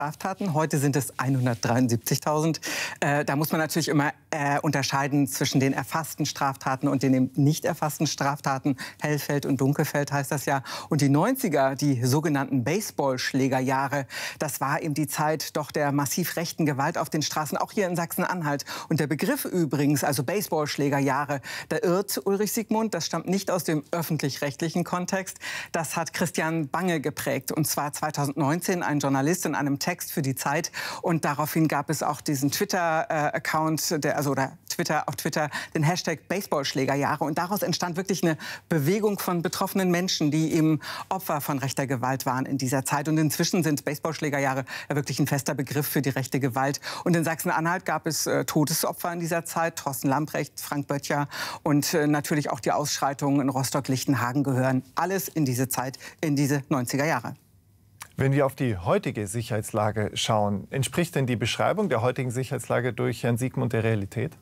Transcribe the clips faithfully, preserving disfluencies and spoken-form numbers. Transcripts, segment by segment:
Straftaten. Heute sind es hundertdreiundsiebzigtausend. Äh, da muss man natürlich immer äh, unterscheiden zwischen den erfassten Straftaten und den nicht erfassten Straftaten. Hellfeld und Dunkelfeld heißt das ja. Und die neunziger, die sogenannten Baseballschlägerjahre, das war eben die Zeit doch der massiv rechten Gewalt auf den Straßen, auch hier in Sachsen-Anhalt. Und der Begriff übrigens, also Baseballschlägerjahre, da irrt Ulrich Siegmund. Das stammt nicht aus dem öffentlich-rechtlichen Kontext. Das hat Christian Bange geprägt. Und zwar zweitausendneunzehn, ein Journalist in einem Text für die Zeit. Und daraufhin gab es auch diesen Twitter-Account, der, also oder Twitter, auf Twitter, den Hashtag Baseballschlägerjahre. Und daraus entstand wirklich eine Bewegung von betroffenen Menschen, die eben Opfer von rechter Gewalt waren in dieser Zeit. Und inzwischen sind Baseballschlägerjahre ja wirklich ein fester Begriff für die rechte Gewalt. Und in Sachsen-Anhalt gab es äh, Todesopfer in dieser Zeit. Thorsten Lamprecht, Frank Böttcher und äh, natürlich auch die Ausschreitungen in Rostock-Lichtenhagen gehören alles in diese Zeit, in diese neunziger Jahre. Wenn wir auf die heutige Sicherheitslage schauen, entspricht denn die Beschreibung der heutigen Sicherheitslage durch Herrn Siegmund der Realität?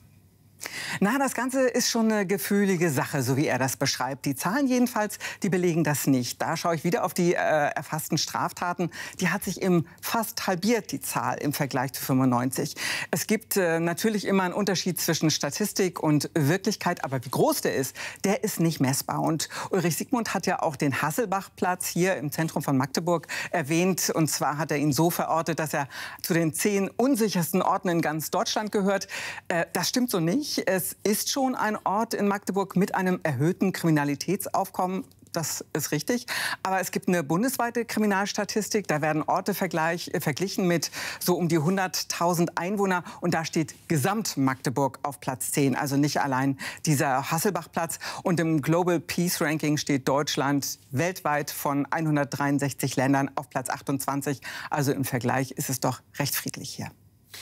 Na, das Ganze ist schon eine gefühlige Sache, so wie er das beschreibt. Die Zahlen jedenfalls, die belegen das nicht. Da schaue ich wieder auf die äh, erfassten Straftaten. Die hat sich eben fast halbiert, die Zahl im Vergleich zu fünfundneunzig. Es gibt äh, natürlich immer einen Unterschied zwischen Statistik und Wirklichkeit. Aber wie groß der ist, der ist nicht messbar. Und Ulrich Siegmund hat ja auch den Hasselbachplatz hier im Zentrum von Magdeburg erwähnt. Und zwar hat er ihn so verortet, dass er zu den zehn unsichersten Orten in ganz Deutschland gehört. Äh, das stimmt so nicht. Es ist schon ein Ort in Magdeburg mit einem erhöhten Kriminalitätsaufkommen. Das ist richtig. Aber es gibt eine bundesweite Kriminalstatistik. Da werden Orte vergleich, äh, verglichen mit so um die hunderttausend Einwohner. Und da steht Gesamt-Magdeburg auf Platz zehn. Also nicht allein dieser Hasselbachplatz. Und im Global Peace Ranking steht Deutschland weltweit von hundertdreiundsechzig Ländern auf Platz achtundzwanzig. Also im Vergleich ist es doch recht friedlich hier.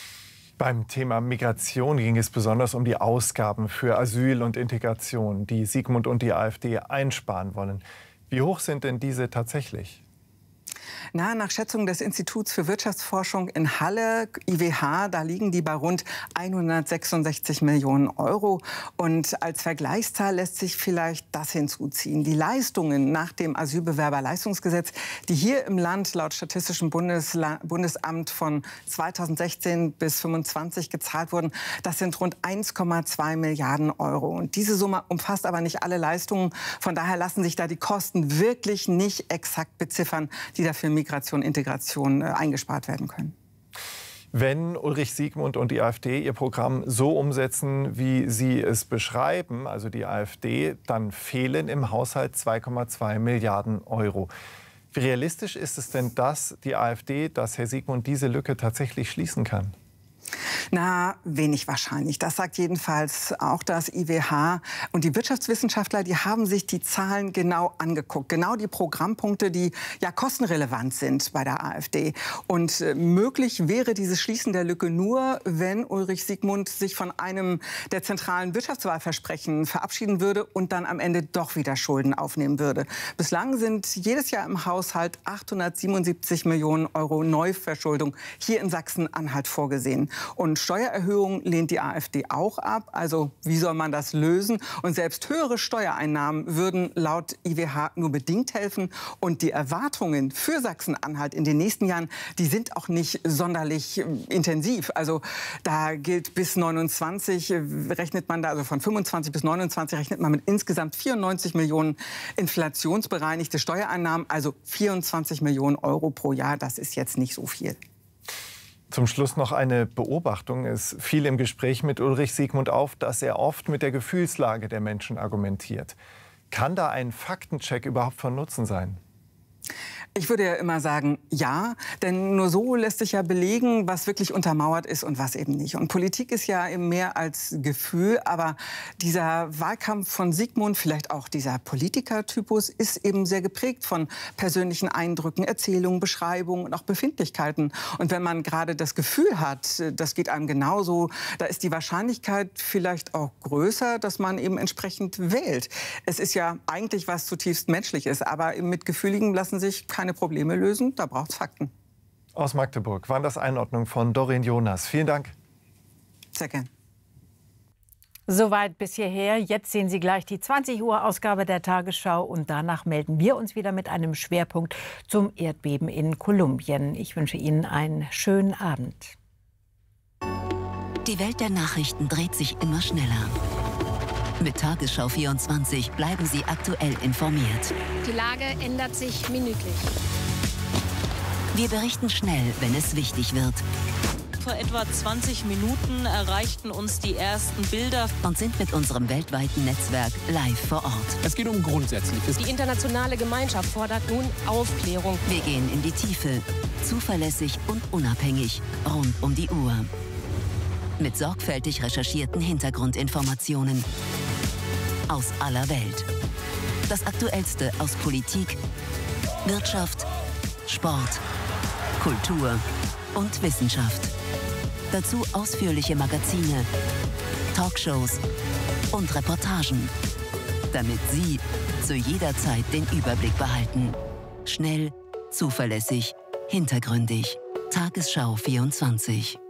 Beim Thema Migration ging es besonders um die Ausgaben für Asyl und Integration, die Siegmund und die AfD einsparen wollen. Wie hoch sind denn diese tatsächlich? Na, nach Schätzung des Instituts für Wirtschaftsforschung in Halle, I W H, da liegen die bei rund hundertsechsundsechzig Millionen Euro. Und als Vergleichszahl lässt sich vielleicht das hinzuziehen. Die Leistungen nach dem Asylbewerberleistungsgesetz, die hier im Land laut Statistischem Bundesla- Bundesamt von zweitausendsechzehn bis fünfundzwanzig gezahlt wurden, das sind rund eins Komma zwei Milliarden Euro. Und diese Summe umfasst aber nicht alle Leistungen. Von daher lassen sich da die Kosten wirklich nicht exakt beziffern, die dafür Migration, Integration äh, eingespart werden können. Wenn Ulrich Siegmund und die AfD ihr Programm so umsetzen, wie Sie es beschreiben, also die AfD, dann fehlen im Haushalt zwei Komma zwei Milliarden Euro. Wie realistisch ist es denn, dass die AfD, dass Herr Siegmund diese Lücke tatsächlich schließen kann? Na, wenig wahrscheinlich. Das sagt jedenfalls auch das I W H. Und die Wirtschaftswissenschaftler, die haben sich die Zahlen genau angeguckt. Genau die Programmpunkte, die ja kostenrelevant sind bei der AfD. Und äh, möglich wäre dieses Schließen der Lücke nur, wenn Ulrich Siegmund sich von einem der zentralen Wirtschaftswahlversprechen verabschieden würde und dann am Ende doch wieder Schulden aufnehmen würde. Bislang sind jedes Jahr im Haushalt achthundertsiebenundsiebzig Millionen Euro Neuverschuldung hier in Sachsen-Anhalt vorgesehen. Und Steuererhöhungen lehnt die AfD auch ab. Also wie soll man das lösen? Und selbst höhere Steuereinnahmen würden laut I W H nur bedingt helfen. Und die Erwartungen für Sachsen-Anhalt in den nächsten Jahren, die sind auch nicht sonderlich äh, intensiv. Also da gilt bis neunundzwanzig, äh, rechnet man da, also von fünfundzwanzig bis neunundzwanzig rechnet man mit insgesamt vierundneunzig Millionen inflationsbereinigte Steuereinnahmen. Also vierundzwanzig Millionen Euro pro Jahr, das ist jetzt nicht so viel. Zum Schluss noch eine Beobachtung. Es fiel im Gespräch mit Ulrich Siegmund auf, dass er oft mit der Gefühlslage der Menschen argumentiert. Kann da ein Faktencheck überhaupt von Nutzen sein? Ich würde ja immer sagen, ja, denn nur so lässt sich ja belegen, was wirklich untermauert ist und was eben nicht. Und Politik ist ja eben mehr als Gefühl, aber dieser Wahlkampf von Siegmund, vielleicht auch dieser Politikertypus, ist eben sehr geprägt von persönlichen Eindrücken, Erzählungen, Beschreibungen und auch Befindlichkeiten. Und wenn man gerade das Gefühl hat, das geht einem genauso, da ist die Wahrscheinlichkeit vielleicht auch größer, dass man eben entsprechend wählt. Es ist ja eigentlich was zutiefst Menschliches, aber eben mit Gefühligen lassen sich keine Probleme lösen, da braucht es Fakten. Aus Magdeburg waren das Einordnungen von Doreen Jonas. Vielen Dank. Sehr gern. Soweit bis hierher. Jetzt sehen Sie gleich die zwanzig Uhr Ausgabe der Tagesschau und danach melden wir uns wieder mit einem Schwerpunkt zum Erdbeben in Kolumbien. Ich wünsche Ihnen einen schönen Abend. Die Welt der Nachrichten dreht sich immer schneller. Mit Tagesschau vierundzwanzig bleiben Sie aktuell informiert. Die Lage ändert sich minütlich. Wir berichten schnell, wenn es wichtig wird. Vor etwa zwanzig Minuten erreichten uns die ersten Bilder und sind mit unserem weltweiten Netzwerk live vor Ort. Es geht um Grundsätzliches. Die internationale Gemeinschaft fordert nun Aufklärung. Wir gehen in die Tiefe, zuverlässig und unabhängig, rund um die Uhr. Mit sorgfältig recherchierten Hintergrundinformationen aus aller Welt. Das Aktuellste aus Politik, Wirtschaft, Sport, Kultur und Wissenschaft. Dazu ausführliche Magazine, Talkshows und Reportagen, damit Sie zu jeder Zeit den Überblick behalten. Schnell, zuverlässig, hintergründig. Tagesschau vierundzwanzig.